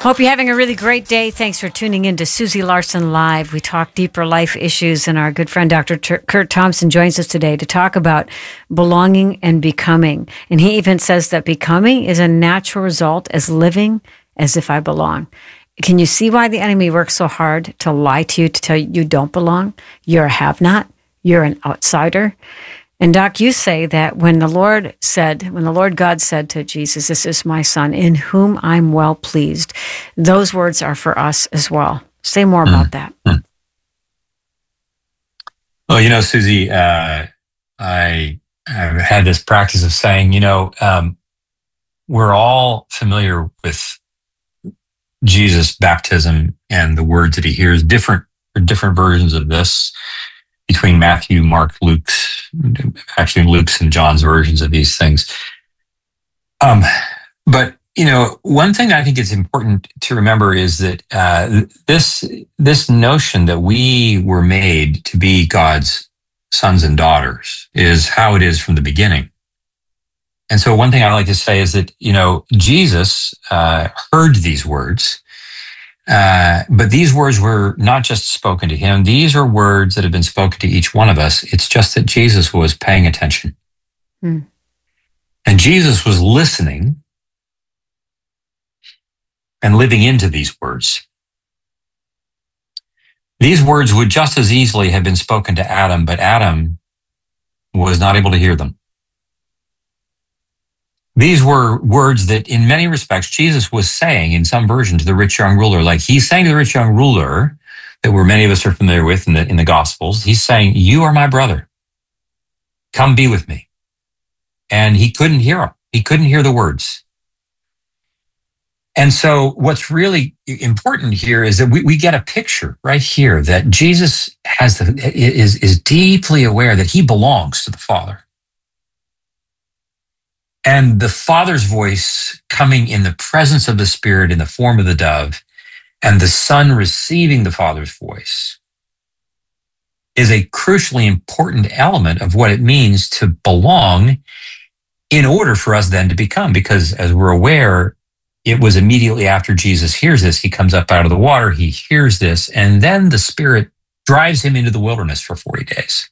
Hope you're having a really great day. Thanks for tuning in to Susie Larson Live. We talk deeper life issues, and our good friend Dr. Kurt Thompson joins us today to talk about belonging and becoming. And he even says that becoming is a natural result as living as if I belong. Can you see why the enemy works so hard to lie to you, to tell you you don't belong? You're a have-not. You're an outsider. And Doc, you say that when the Lord God said to Jesus, "This is my son in whom I'm well pleased," those words are for us as well. Say more about that. Well, Susie, I've had this practice of saying, we're all familiar with Jesus' baptism and the words that he hears, different versions of this between Matthew, Mark, Luke's and John's versions of these things. But one thing I think it's important to remember is that this notion that we were made to be God's sons and daughters is how it is from the beginning. And so one thing I like to say is that, Jesus heard these words, but these words were not just spoken to him. These are words that have been spoken to each one of us. It's just that Jesus was paying attention. And Jesus was listening and living into these words. These words would just as easily have been spoken to Adam, but Adam was not able to hear them. These were words that in many respects Jesus was saying in some version to the rich young ruler. Like he's saying to the rich young ruler that many of us are familiar with in the Gospels. He's saying, "You are my brother. Come be with me." And he couldn't hear him. He couldn't hear the words. And so what's really important here is that we get a picture right here that Jesus is deeply aware that he belongs to the Father. And the Father's voice coming in the presence of the Spirit in the form of the dove, and the Son receiving the Father's voice is a crucially important element of what it means to belong in order for us then to become. Because as we're aware, it was immediately after Jesus hears this, he comes up out of the water, he hears this, and then the Spirit drives him into the wilderness for 40 days.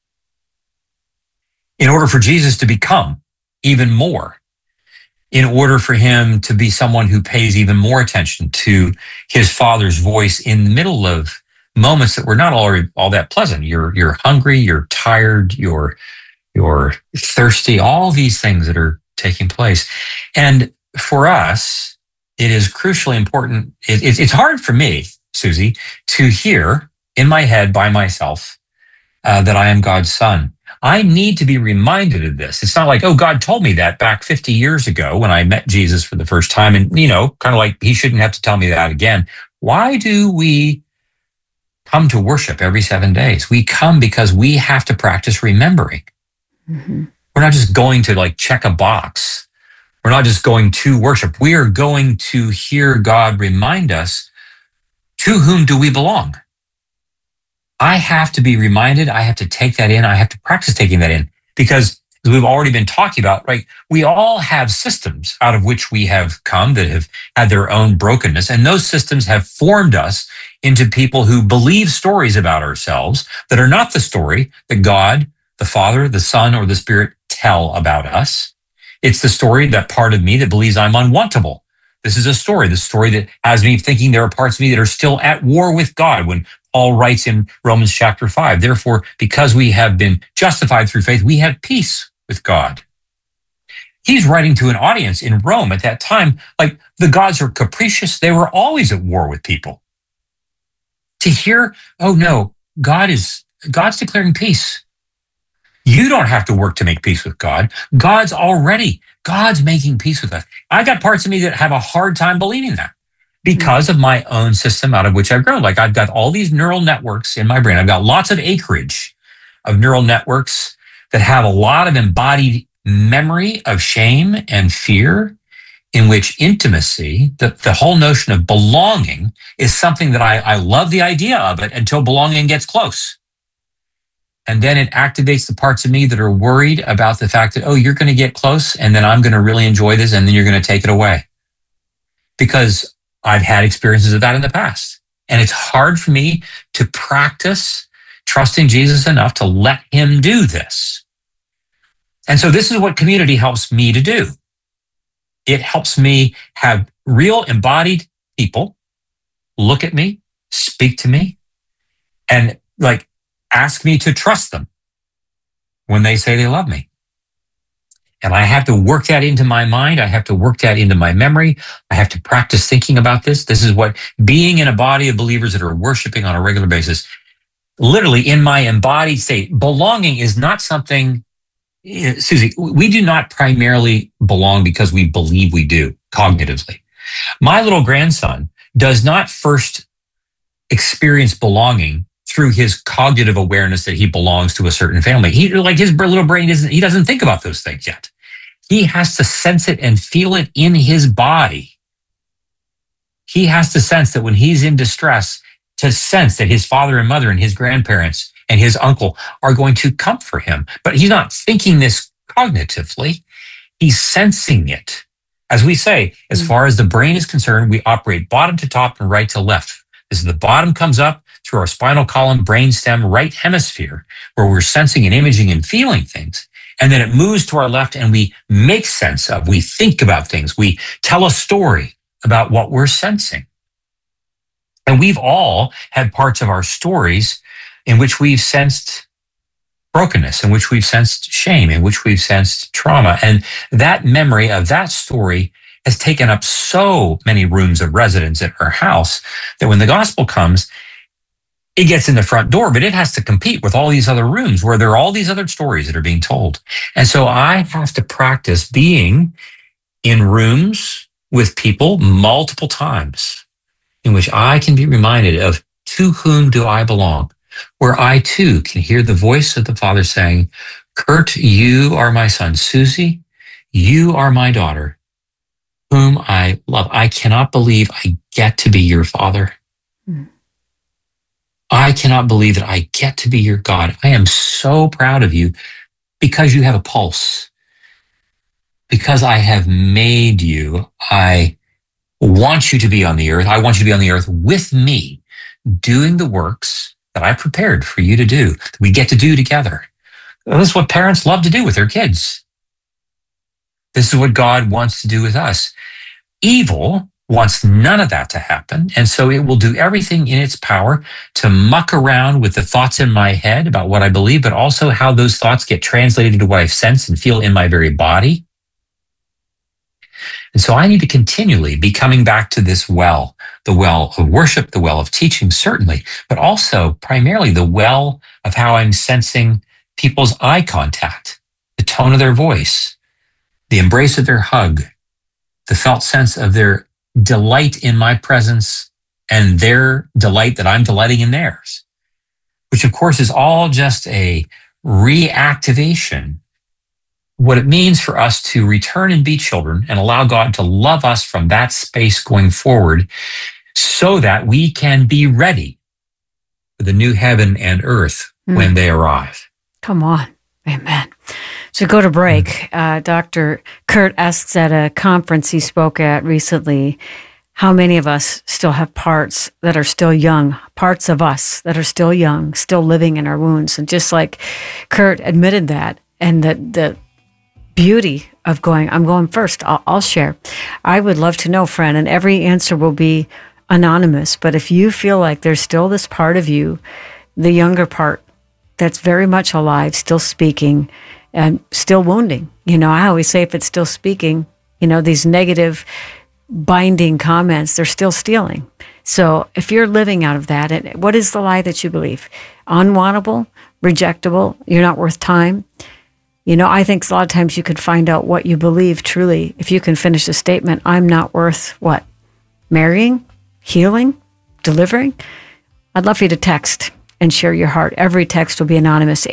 In order for Jesus to become even more, in order for him to be someone who pays even more attention to his Father's voice in the middle of moments that were not all that pleasant. You're hungry, you're tired, you're thirsty, all these things that are taking place. And for us, it is crucially important. It's hard for me, Susie, to hear in my head by myself that I am God's son. I need to be reminded of this. It's not like, oh, God told me that back 50 years ago when I met Jesus for the first time. And, kind of like he shouldn't have to tell me that again. Why do we come to worship every 7 days? We come because we have to practice remembering. Mm-hmm. We're not just going to check a box. We're not just going to worship. We are going to hear God remind us, to whom do we belong? I have to be reminded. I have to take that in. I have to practice taking that in because, as we've already been talking about, right, we all have systems out of which we have come that have had their own brokenness. And those systems have formed us into people who believe stories about ourselves that are not the story that God, the Father, the Son, or the Spirit tell about us. It's the story, that part of me that believes I'm unwantable. This is the story that has me thinking there are parts of me that are still at war with God when Paul writes in Romans chapter 5. Therefore, because we have been justified through faith, we have peace with God. He's writing to an audience in Rome at that time, like the gods are capricious. They were always at war with people. To hear, oh no, God's declaring peace. You don't have to work to make peace with God. God's making peace with us. I got parts of me that have a hard time believing that because of my own system out of which I've grown. Like I've got all these neural networks in my brain. I've got lots of acreage of neural networks that have a lot of embodied memory of shame and fear, in which intimacy, the whole notion of belonging, is something that I love the idea of it until belonging gets close. And then it activates the parts of me that are worried about the fact that, oh, you're going to get close and then I'm going to really enjoy this and then you're going to take it away. Because I've had experiences of that in the past. And it's hard for me to practice trusting Jesus enough to let him do this. And so this is what community helps me to do. It helps me have real embodied people look at me, speak to me, and like ask me to trust them when they say they love me. And I have to work that into my mind. I have to work that into my memory. I have to practice thinking about this. This is what being in a body of believers that are worshiping on a regular basis, literally in my embodied state. Belonging is not something, Susie, we do not primarily belong because we believe we do cognitively. My little grandson does not first experience belonging through his cognitive awareness that he belongs to a certain family. His little brain he doesn't think about those things yet. He has to sense it and feel it in his body. He has to sense that when he's in distress, to sense that his father and mother and his grandparents and his uncle are going to comfort him. But he's not thinking this cognitively. He's sensing it. As we say, as far as the brain is concerned, we operate bottom to top and right to left. As the bottom comes up through our spinal column, brainstem, right hemisphere, where we're sensing and imaging and feeling things. And then it moves to our left and we make sense of, we think about things. We tell a story about what we're sensing. And we've all had parts of our stories in which we've sensed brokenness, in which we've sensed shame, in which we've sensed trauma. And that memory of that story has taken up so many rooms of residence at our house that when the gospel comes, it gets in the front door, but it has to compete with all these other rooms where there are all these other stories that are being told. And so I have to practice being in rooms with people multiple times in which I can be reminded of to whom do I belong, where I too can hear the voice of the Father saying, Kurt, you are my son. Susie, you are my daughter, whom I love. I cannot believe I get to be your father. I cannot believe that I get to be your God. I am so proud of you because you have a pulse. Because I have made you, I want you to be on the earth. I want you to be on the earth with me, doing the works that I prepared for you to do, that we get to do together. This is what parents love to do with their kids. This is what God wants to do with us. Evil wants none of that to happen. And so it will do everything in its power to muck around with the thoughts in my head about what I believe, but also how those thoughts get translated into what I sense and feel in my very body. And so I need to continually be coming back to this well, the well of worship, the well of teaching, certainly, but also primarily the well of how I'm sensing people's eye contact, the tone of their voice, the embrace of their hug, the felt sense of their delight in my presence and their delight that I'm delighting in theirs, which of course is all just a reactivation. What it means for us to return and be children and allow God to love us from that space going forward so that we can be ready for the new heaven and earth when they arrive. Come on. Amen. So go to break. Dr. Kurt asks at a conference he spoke at recently, how many of us still have parts that are still young, parts of us that are still young, still living in our wounds. And just like Kurt admitted that, and the beauty of going, I'm going first, I'll share. I would love to know, friend, and every answer will be anonymous. But if you feel like there's still this part of you, the younger part, that's very much alive, still speaking, and still wounding. I always say if it's still speaking, these negative binding comments, they're still stealing. So if you're living out of that, what is the lie that you believe? Unwantable, rejectable, you're not worth time. I think a lot of times you could find out what you believe truly if you can finish the statement, I'm not worth what? Marrying, healing, delivering? I'd love for you to text and share your heart. Every text will be anonymous.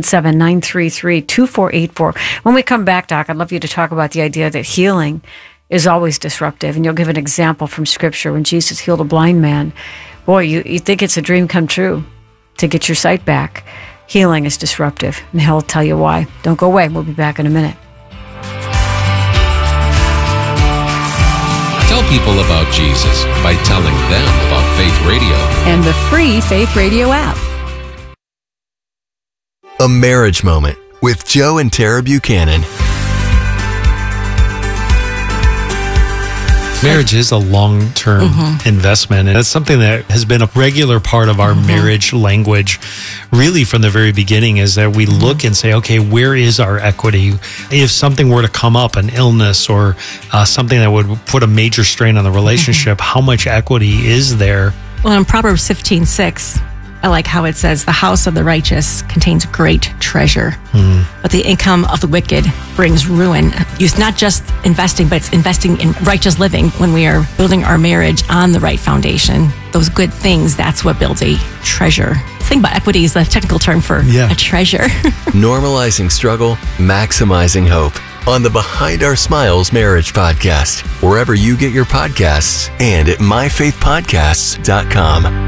877-933-2484. When we come back, Doc, I'd love you to talk about the idea that healing is always disruptive. And you'll give an example from Scripture when Jesus healed a blind man. Boy, you think it's a dream come true to get your sight back. Healing is disruptive, and he'll tell you why. Don't go away. We'll be back in a minute. Tell people about Jesus by telling them about Faith Radio and the free Faith Radio app. A Marriage Moment with Joe and Tara Buchanan. Marriage is a long-term investment, and it's something that has been a regular part of our marriage language really from the very beginning, is that we look and say, okay, where is our equity? If something were to come up, an illness or something that would put a major strain on the relationship, how much equity is there? Well, in Proverbs 15:6, I like how it says, the house of the righteous contains great treasure, but the income of the wicked brings ruin. It's not just investing, but it's investing in righteous living when we are building our marriage on the right foundation. Those good things, that's what builds a treasure. The thing about equity is the technical term for a treasure. Normalizing struggle, maximizing hope. On the Behind Our Smiles Marriage Podcast, wherever you get your podcasts, and at myfaithpodcasts.com.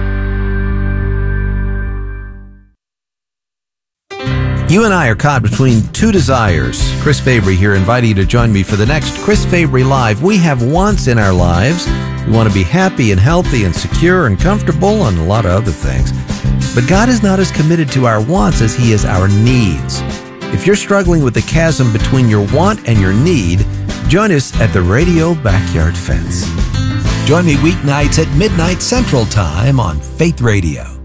You and I are caught between two desires. Chris Fabry here, inviting you to join me for the next Chris Fabry Live. We have wants in our lives. We want to be happy and healthy and secure and comfortable and a lot of other things. But God is not as committed to our wants as He is our needs. If you're struggling with the chasm between your want and your need, join us at the Radio Backyard Fence. Join me weeknights at midnight Central Time on Faith Radio.